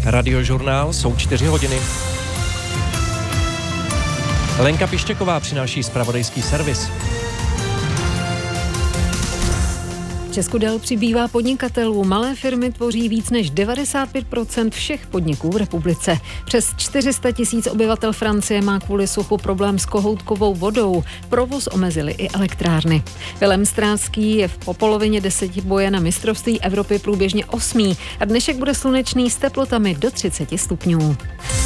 Radiožurnál, jsou 4 hodiny. Lenka Pištěková přináší zpravodajský servis. V Česku dál přibývá podnikatelů. Malé firmy tvoří víc než 95% všech podniků v republice. Přes 400 000 obyvatel Francie má kvůli suchu problém s kohoutkovou vodou. Provoz omezily i elektrárny. Vilém Stráský je po polovině 10 boje na mistrovství Evropy průběžně 8. a dnešek bude slunečný s teplotami do 30 stupňů.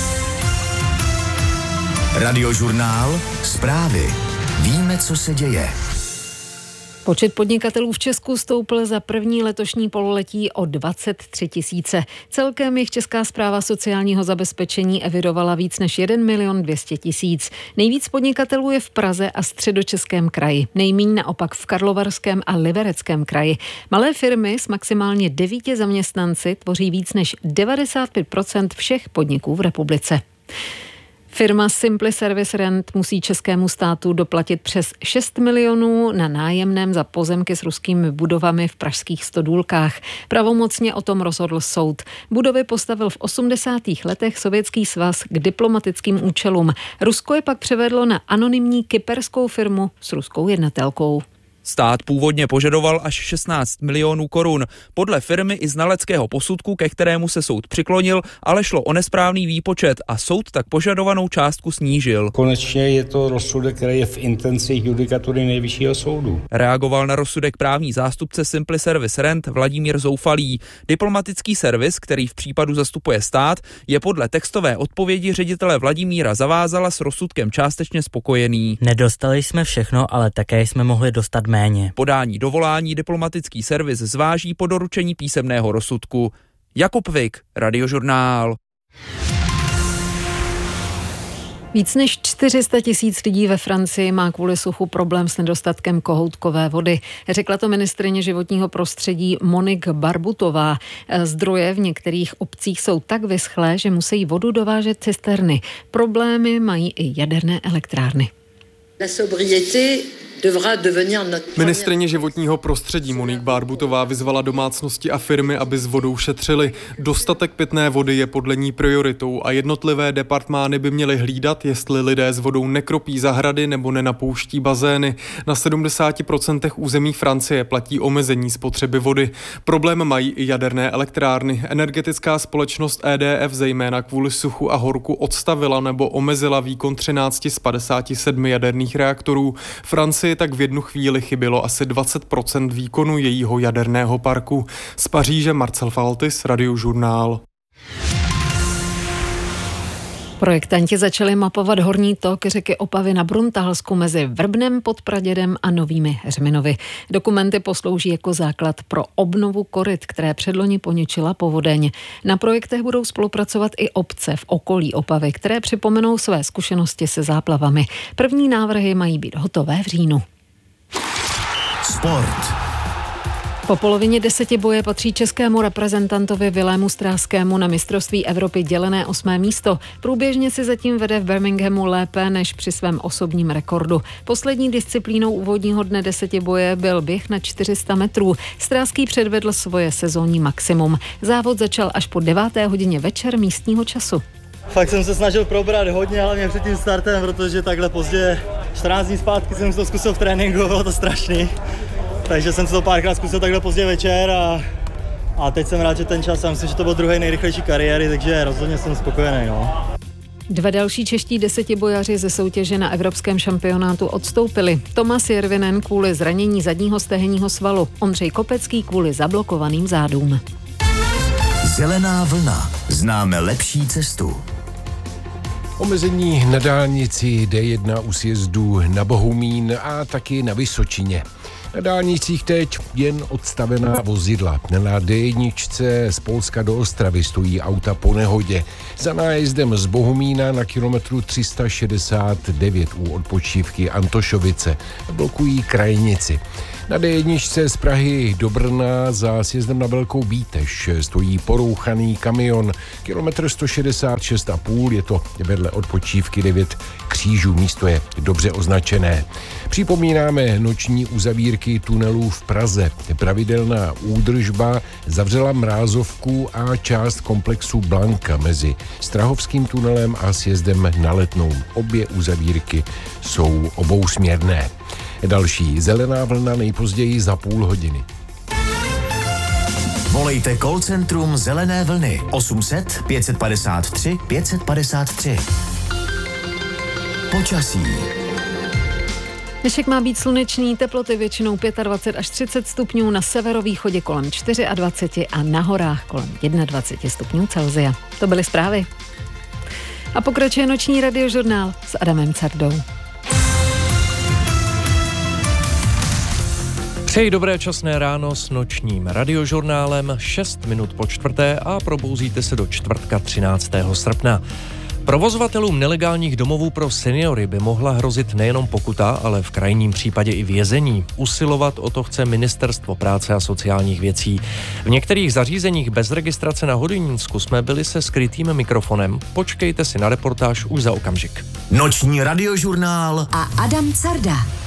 Radiožurnál, zprávy. Víme, co se děje. Počet podnikatelů v Česku stoupl za první letošní pololetí o 23 000. Celkem jich Česká správa sociálního zabezpečení evidovala víc než 1 200 000. Nejvíc podnikatelů je v Praze a Středočeském kraji. Nejmíň naopak v Karlovarském a Libereckém kraji. Malé firmy s maximálně 9 zaměstnanci tvoří víc než 95% všech podniků v republice. Firma Simply Service Rent musí českému státu doplatit přes 6 milionů na nájemném za pozemky s ruskými budovami v pražských Stodůlkách. Pravomocně o tom rozhodl soud. Budovy postavil v 80. letech Sovětský svaz k diplomatickým účelům. Rusko je pak převedlo na anonymní kyperskou firmu s ruskou jednatelkou. Stát původně požadoval až 16 milionů korun. Podle firmy i znaleckého posudku, ke kterému se soud přiklonil, ale šlo o nesprávný výpočet a soud tak požadovanou částku snížil. Konečně je to rozsudek, který je v intencích judikatury Nejvyššího soudu. Reagoval na rozsudek právní zástupce Simply Service Rent Vladimír Zoufalý. Diplomatický servis, který v případu zastupuje stát, je podle textové odpovědi ředitele Vladimíra Zavázala s rozsudkem částečně spokojený. Nedostali jsme všechno, ale také jsme mohli dostat méně. Podání dovolání diplomatický servis zváží po doručení písemného rozsudku. Jakub Vik, Radiožurnál. Víc než 400 000 lidí ve Francii má kvůli suchu problém s nedostatkem kohoutkové vody. Řekla to ministryně životního prostředí Monique Barbutová. Zdroje v některých obcích jsou tak vyschlé, že musí vodu dovážet cisterny. Problémy mají i jaderné elektrárny. Ministryně životního prostředí Monique Barbutová vyzvala domácnosti a firmy, aby s vodou šetřili. Dostatek pitné vody je podle ní prioritou a jednotlivé departmány by měly hlídat, jestli lidé s vodou nekropí zahrady nebo nenapouští bazény. Na 70% území Francie platí omezení spotřeby vody. Problém mají i jaderné elektrárny. Energetická společnost EDF zejména kvůli suchu a horku odstavila nebo omezila výkon 13 z 57 jaderných reaktorů. Francii tak v jednu chvíli chybělo asi 20% výkonu jejího jaderného parku. Z Paříže Marcel Faltis, Radiožurnál. Projektanti začali mapovat horní tok řeky Opavy na Bruntalsku mezi Vrbnem pod Pradědem a Novými Heřminovy. Dokumenty poslouží jako základ pro obnovu koryt, které předloni poničila povodeň. Na projektech budou spolupracovat i obce v okolí Opavy, které připomenou své zkušenosti se záplavami. První návrhy mají být hotové v říjnu. Sport. Po polovině 10 boje patří českému reprezentantovi Vilému Stráskému na mistrovství Evropy dělené 8. místo. Průběžně si zatím vede v Birminghamu lépe než při svém osobním rekordu. Poslední disciplínou úvodního dne 10 boje byl běh na 400 metrů. Stráský předvedl svoje sezónní maximum. Závod začal až po 9. hodině večer místního času. Fakt jsem se snažil probrat hodně, hlavně před tím startem, protože takhle pozdě 14 dní zpátky jsem to zkusil v tréninku, bylo to strašný. Takže jsem se to párkrát zkusil takhle pozdě večer a teď jsem rád, že ten čas, já myslím, že to byl druhý nejrychlejší kariéry, takže rozhodně jsem spokojený. No. 2 další čeští 10bojaři ze soutěže na evropském šampionátu odstoupili. Tomas Jervinen kvůli zranění zadního stehenního svalu, Ondřej Kopecký kvůli zablokovaným zádům. Zelená vlna. Známe lepší cestu. Omezení na dálnici D1 u sjezdu na Bohumín a taky na Vysočině. Na dálnicích teď jen odstavená vozidla. Na D1 z Polska do Ostravy stojí auta po nehodě. Za nájezdem z Bohumína na kilometru 369 u odpočívky Antošovice blokují krajnici. Na D1 z Prahy do Brna za sjezdem na Velkou Bíteš stojí porouchaný kamion. Kilometr 166,5, je to vedle odpočívky 9 Kříž křížů. Místo je dobře označené. Připomínáme noční uzavírky tunelů v Praze. Pravidelná údržba zavřela Mrázovku a část komplexu Blanka mezi Strahovským tunelem a sjezdem na Letnou. Obě uzavírky jsou obousměrné. Další zelená vlna nejpozději za půl hodiny. Volejte call centrum Zelené vlny 800 553 553. Počasí. Dnešek má být slunečný, teploty většinou 25 až 30 stupňů, na severovýchodě kolem 24 a na horách kolem 21 stupňů Celsia. To byly zprávy. A pokračuje noční radiožurnál s Adamem Cardou. Přeji dobré časné ráno s nočním radiožurnálem 6 minut po 4. a probouzíte se do čtvrtka 13. srpna. Provozovatelům nelegálních domovů pro seniory by mohla hrozit nejenom pokuta, ale v krajním případě i vězení. Usilovat o to chce Ministerstvo práce a sociálních věcí. V některých zařízeních bez registrace na Hodonínsku jsme byli se skrytým mikrofonem. Počkejte si na reportáž už za okamžik. Noční radiožurnál a Adam Carda.